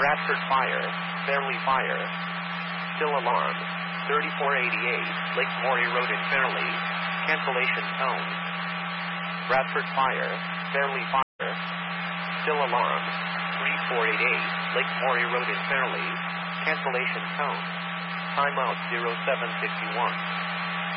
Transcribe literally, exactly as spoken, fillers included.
Bradford Fire, Fairley Fire. Still alarm. thirty-four eighty-eight, Lake Maury Road in Fairley. Cancellation tone. Bradford Fire, Fairley Fire. Still alarm. thirty-four eighty-eight, Lake Maury Road in Fairley. Cancellation tone. Timeout zero seven fifty-one.